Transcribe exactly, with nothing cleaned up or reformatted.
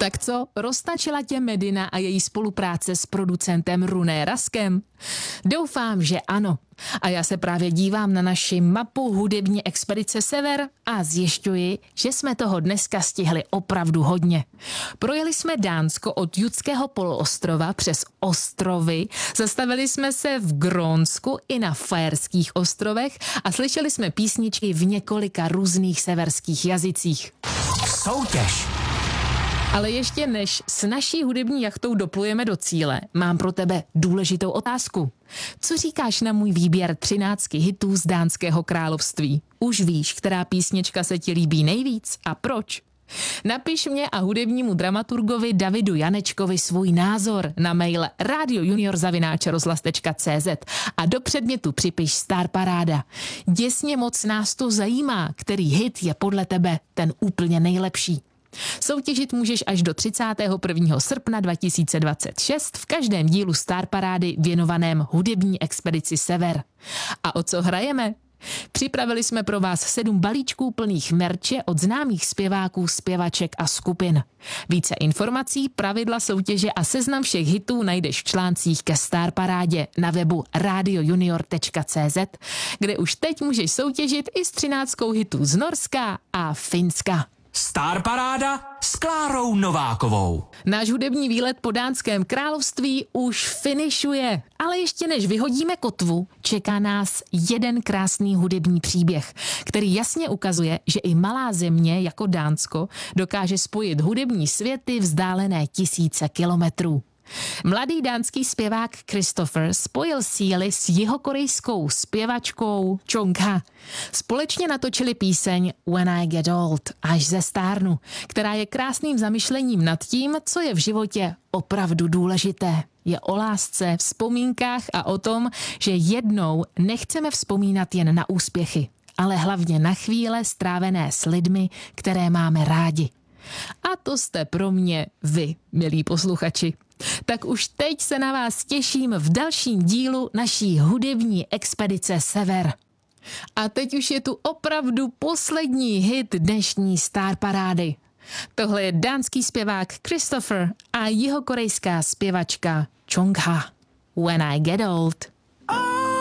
Tak co, roztačila tě Medina a její spolupráce s producentem Runé Raskem? Doufám, že ano. A já se právě dívám na naši mapu hudební expedice Sever a zjišťuji, že jsme toho dneska stihli opravdu hodně. Projeli jsme Dánsko od Jutského poloostrova přes ostrovy, zastavili jsme se v Grónsku i na Faerských ostrovech a slyšeli jsme písničky v několika různých severských jazycích. Soutěž! Ale ještě než s naší hudební jachtou doplujeme do cíle, mám pro tebe důležitou otázku. Co říkáš na můj výběr třináctky hitů z Dánského království? Už víš, která písnička se ti líbí nejvíc a proč? Napiš mě a hudebnímu dramaturgovi Davidu Janečkovi svůj názor na mail radiojunior zavináč rozhlas tečka cé zet a do předmětu připiš Star Paráda. Děsně moc nás to zajímá, který hit je podle tebe ten úplně nejlepší. Soutěžit můžeš až do třicátého prvního srpna dva tisíce dvacet šest v každém dílu Star Parády věnovaném hudební expedici Sever. A o co hrajeme? Připravili jsme pro vás sedm balíčků plných merče od známých zpěváků, zpěvaček a skupin. Více informací, pravidla soutěže a seznam všech hitů najdeš v článcích ke Star Parádě na webu radiojunior tečka cé zet, kde už teď můžeš soutěžit i s třináctkou hitů z Norska a Finska. Star Paráda s Klárou Novákovou. Náš hudební výlet po Dánském království už finišuje, ale ještě než vyhodíme kotvu, čeká nás jeden krásný hudební příběh, který jasně ukazuje, že i malá země jako Dánsko dokáže spojit hudební světy vzdálené tisíce kilometrů. Mladý dánský zpěvák Christopher spojil síly s jihokorejskou zpěvačkou Chongha. Společně natočili píseň When I Get Old, až zestárnu, která je krásným zamyšlením nad tím, co je v životě opravdu důležité. Je o lásce, vzpomínkách a o tom, že jednou nechceme vzpomínat jen na úspěchy, ale hlavně na chvíle strávené s lidmi, které máme rádi. A to jste pro mě vy, milí posluchači. Tak už teď se na vás těším v dalším dílu naší hudební expedice Sever. A teď už je tu opravdu poslední hit dnešní Star Parády. Tohle je dánský zpěvák Christopher a jihokorejská zpěvačka Chongha. When I Get Old.